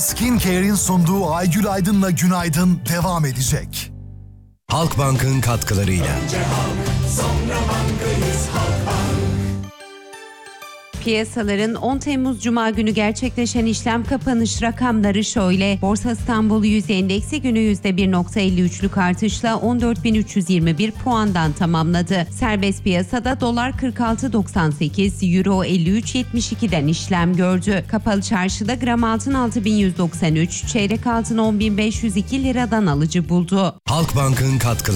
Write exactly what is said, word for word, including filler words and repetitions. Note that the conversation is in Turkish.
Skincare'in sunduğu Aygül Aydın'la Günaydın devam edecek. Halkbank'ın katkılarıyla. Önce halk, sonra bankayız, Halkbank. Piyasaların on Temmuz Cuma günü gerçekleşen işlem kapanış rakamları şöyle. Borsa İstanbul yüz endeksi günü yüzde bir virgül elli üçlük artışla on dört bin üç yüz yirmi bir puandan tamamladı. Serbest piyasada dolar kırk altı virgül doksan sekiz, euro elli üç virgül yetmiş iki'den işlem gördü. Kapalı çarşıda gram altın altı bin yüz doksan üç, çeyrek altın on bin beş yüz iki liradan alıcı buldu. Halkbank'ın katkıları.